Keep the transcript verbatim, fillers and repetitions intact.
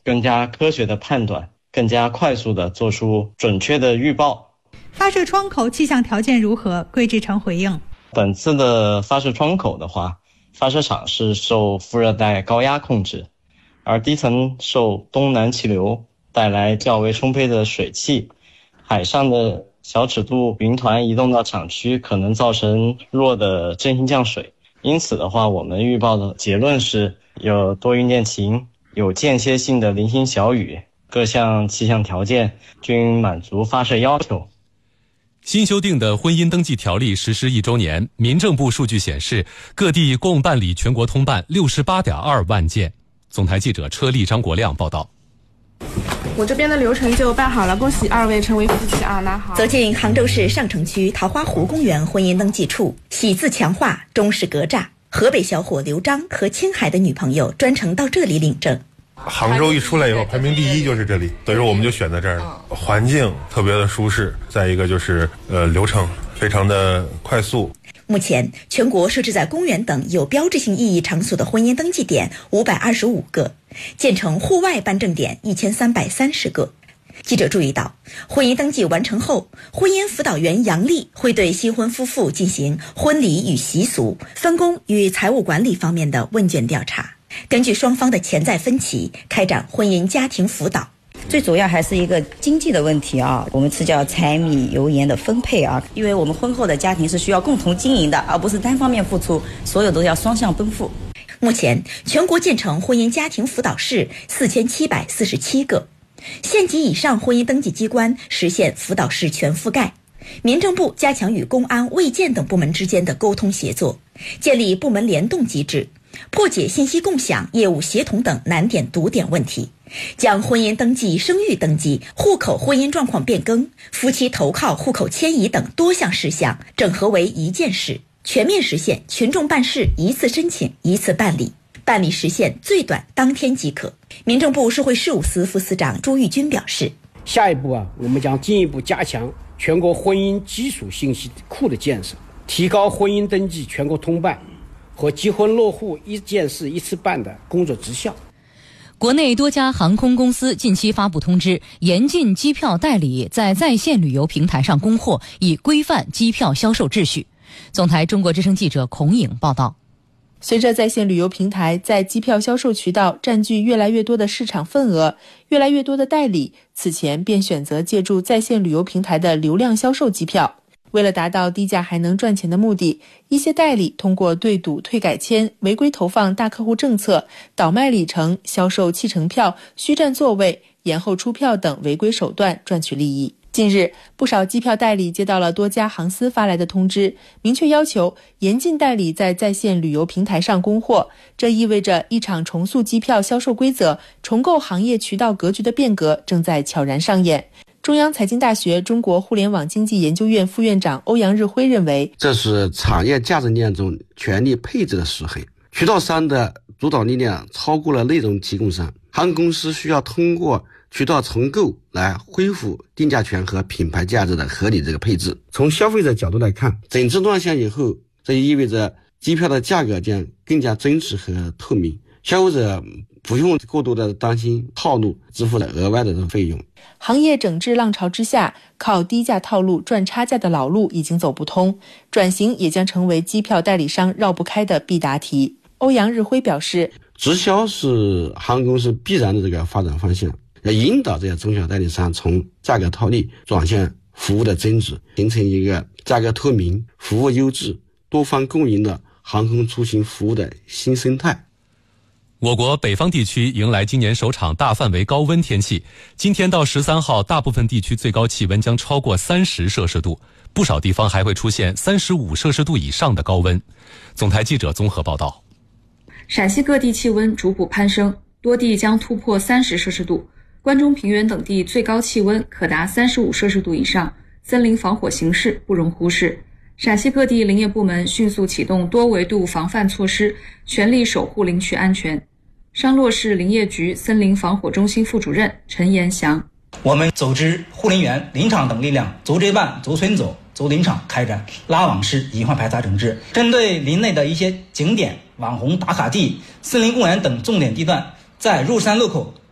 更加科学的判断，更加快速的做出准确的预报。 发射窗口气象条件如何？桂志成回应， 本次的发射窗口的话，发射场是受副热带高压控制，而低层受东南气流带来较为充沛的水汽，海上的小尺度云团移动到场区可能造成弱的阵性降水。因此的话，我们预报的结论是有多云见晴，有间歇性的零星小雨，各项气象条件均满足发射要求。 新修订的婚姻登记条例实施一周年，民政部数据显示，各地共办理全国通办 六十八点二万件。总台记者车丽、张国亮报道。 我这边的流程就办好了，恭喜二位成为夫妻啊！那好。 走进杭州市上城区桃花湖公园婚姻登记处，喜字强化，中式格栅。河北小伙刘章和青海的女朋友专程到这里领证。 杭州一出来以后，排名第一就是这里，所以说我们就选在这儿了。环境特别的舒适，再一个就是呃流程非常的快速。 目前，全国设置在公园等有标志性意义场所的婚姻登记点五百二十五个，建成户外办证点一千三百三十个。记者注意到，婚姻登记完成后，婚姻辅导员杨丽会对新婚夫妇进行婚礼与习俗、分工与财务管理方面的问卷调查，根据双方的潜在分歧，开展婚姻家庭辅导。 最主要还是一个经济的问题啊，我们是叫柴米油盐的分配啊，因为我们婚后的家庭是需要共同经营的，而不是单方面付出，所有都要双向奔赴。 目前，全国建成婚姻家庭辅导室四千七百四十七个。县级以上婚姻登记机关实现辅导室全覆盖。民政部加强与公安、卫健等部门之间的沟通协作，建立部门联动机制，破解信息共享、业务协同等难点堵点问题，将婚姻登记、生育登记、户口婚姻状况变更、夫妻投靠、户口迁移等多项事项整合为一件事，全面实现群众办事一次申请一次办理，办理时限最短当天即可。民政部社会事务司副司长朱玉军表示， 下一步啊，我们将进一步加强全国婚姻基础信息库的建设，提高婚姻登记全国通办和结婚落户一件事一次办的工作绩效。 国内多家航空公司近期发布通知，严禁机票代理在在线旅游平台上供货，以规范机票销售秩序。总台中国之声记者孔颖报道。 随着在线旅游平台在机票销售渠道占据越来越多的市场份额，越来越多的代理此前便选择借助在线旅游平台的流量销售机票。为了达到低价还能赚钱的目的，一些代理通过对赌、退改签、违规投放大客户政策、倒卖里程、销售弃乘票、虚占座位、延后出票等违规手段赚取利益。近日，不少机票代理接到了多家航司发来的通知，明确要求严禁代理在在线旅游平台上供货。这意味着一场重塑机票销售规则、重构行业渠道格局的变革正在悄然上演。中央财经大学中国互联网经济研究院副院长欧阳日辉认为， 这是产业价值链中权力配置的失衡，渠道商的主导力量超过了内容提供商，航空公司需要通过渠道重构来恢复定价权和品牌价值的合理这个配置。从消费者角度来看，整治乱象以后，这意味着机票的价格将更加真实和透明，消费者不用过多的担心套路支付了额外的费用。 行业整治浪潮之下，靠低价套路赚差价的老路已经走不通，转型也将成为机票代理商绕不开的必答题。欧阳日辉表示， 直销是航空公司必然的这个发展方向，要引导这些中小代理商从价格套利转向服务的增值，形成一个价格透明、服务优质、多方共赢的航空出行服务的新生态。 我国北方地区迎来今年首场大范围高温天气，今天到十三号，大部分地区最高气温将超过三十摄氏度，不少地方还会出现三十五摄氏度以上的高温。总台记者综合报道。 陕西各地气温逐步攀升，多地将突破三十摄氏度，关中平原等地最高气温可达三十五摄氏度以上，森林防火形势不容忽视。陕西各地林业部门迅速启动多维度防范措施，全力守护林区安全。商洛市林业局森林防火中心副主任陈延祥， 我们组织护林员、林场等力量走这办、走村走、走林场，开展拉网式隐患排查整治，针对林内的一些景点、网红打卡地、森林公园等重点地段，在入山路口